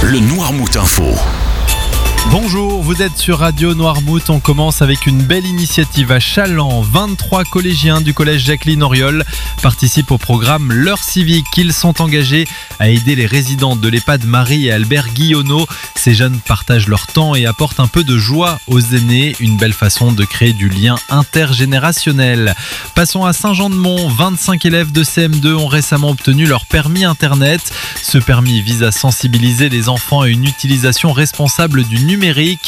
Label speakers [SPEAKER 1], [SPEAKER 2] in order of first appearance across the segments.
[SPEAKER 1] le Noirmout Info.
[SPEAKER 2] Bonjour, vous êtes sur Radio Noirmout. On commence avec une belle initiative à Chaland. 23 collégiens du collège Jacqueline Auriol participent au programme L'heure civique. Ils sont engagés à aider les résidents de l'EHPAD Marie et Albert Guillonneau. Ces jeunes partagent leur temps et apportent un peu de joie aux aînés. Une belle façon de créer du lien intergénérationnel. Passons à Saint-Jean-de-Mont. 25 élèves de CM2 ont récemment obtenu leur permis Internet. Ce permis vise à sensibiliser les enfants à une utilisation responsable du numérique.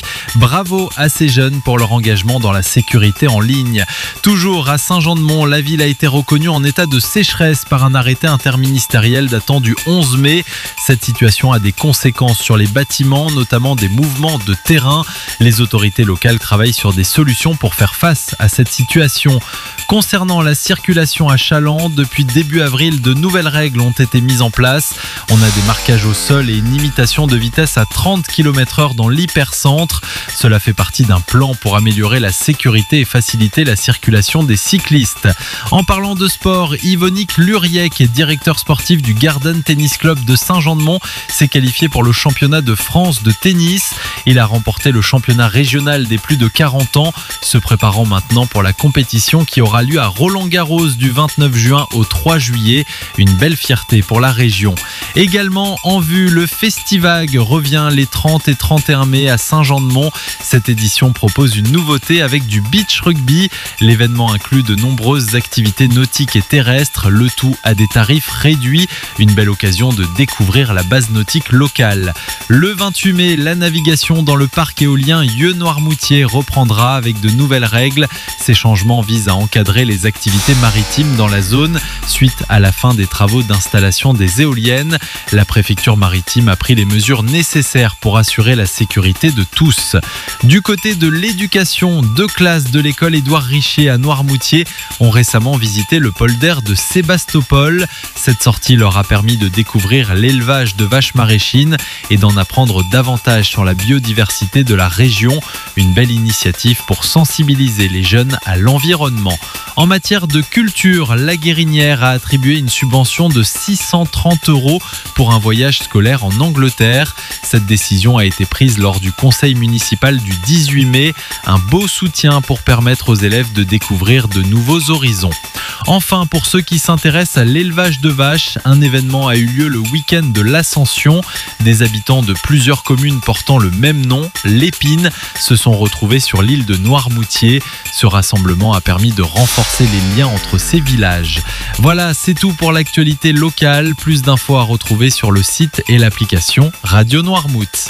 [SPEAKER 2] Bravo à ces jeunes pour leur engagement dans la sécurité en ligne. Toujours à Saint-Jean-de-Mont, la ville a été reconnue en état de sécheresse par un arrêté interministériel datant du 11 mai. Cette situation a des conséquences sur les bâtiments, notamment des mouvements de terrain. Les autorités locales travaillent sur des solutions pour faire face à cette situation. Concernant la circulation à Chaland, depuis début avril, de nouvelles règles ont été mises en place. On a des marquages au sol et une limitation de vitesse à 30 km/h dans l'hypercentre. Cela fait partie d'un plan pour améliorer la sécurité et faciliter la circulation des cyclistes. En parlant de sport, Yvonique Luriec, directeur sportif du Garden Tennis Club de Saint-Jean-de-Mont, s'est qualifié pour le championnat de France de tennis. Il a remporté le championnat régional des plus de 40 ans, se préparant maintenant pour la compétition qui aura lieu à Roland-Garros du 29 juin au 3 juillet. Une belle fierté pour la région. Également en vue, le Festivag revient les 30 et 31 mai à Saint-Jean-de-Mont. Cette édition propose une nouveauté avec du beach rugby. L'événement inclut de nombreuses activités nautiques et terrestres, le tout à des tarifs réduits. Une belle occasion de découvrir la base nautique locale. Le 28 mai, la navigation dans le parc éolien Yeux-Noirmoutier reprendra avec de nouvelles règles. Ces changements visent à encadrer les activités maritimes dans la zone suite à la fin des travaux d'installation des éoliennes. La préfecture maritime a pris les mesures nécessaires pour assurer la sécurité de tous. Du côté de l'éducation, 2 classes de l'école Édouard Richer à Noirmoutier ont récemment visité le polder de Sébastopol. Cette sortie leur a permis de découvrir l'élevage de vaches maraîchines et d'en apprendre davantage sur la biodiversité de la région. Une belle initiative pour sensibiliser les jeunes à l'environnement. En matière de culture, la Guérinière a attribué une subvention de 630 € pour un voyage scolaire en Angleterre. Cette décision a été prise lors du conseil municipal du 18 mai. Un beau soutien pour permettre aux élèves de découvrir de nouveaux horizons. Enfin, pour ceux qui s'intéressent à l'élevage de vaches, un événement a eu lieu le week-end de l'Ascension. Des habitants de plusieurs communes portant le même nom, l'Épine, se sont retrouvés sur l'île de Noirmoutier. Ce rassemblement a permis de renforcer les liens entre ces villages. Voilà, c'est tout pour l'actualité locale. Plus d'infos à retrouver sur le site et l'application Radio Noirmout.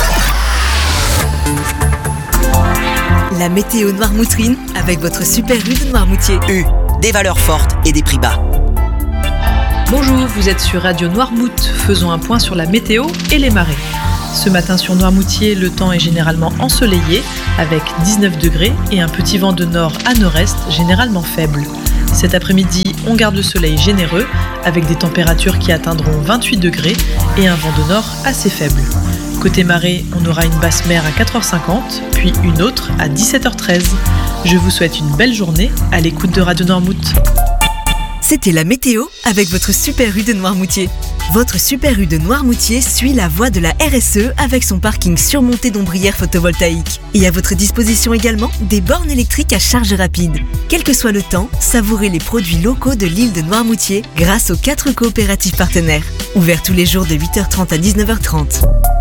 [SPEAKER 3] La météo noirmoutrine avec votre super U de Noirmoutier.
[SPEAKER 4] U, des valeurs fortes et des prix bas.
[SPEAKER 5] Bonjour, vous êtes sur Radio Noirmout. Faisons un point sur la météo et les marées. Ce matin sur Noirmoutier, le temps est généralement ensoleillé avec 19 degrés et un petit vent de nord à nord-est généralement faible. Cet après-midi, on garde le soleil généreux avec des températures qui atteindront 28 degrés et un vent de nord assez faible. Côté marée, on aura une basse mer à 4h50, puis une autre à 17h13. Je vous souhaite une belle journée à l'écoute de Radio Noirmout.
[SPEAKER 3] C'était la météo avec votre super U de Noirmoutier. Votre super U de Noirmoutier suit la voie de la RSE avec son parking surmonté d'ombrières photovoltaïques. Et à votre disposition également des bornes électriques à charge rapide. Quel que soit le temps, savourez les produits locaux de l'île de Noirmoutier grâce aux 4 coopératives partenaires. Ouverts tous les jours de 8h30 à 19h30.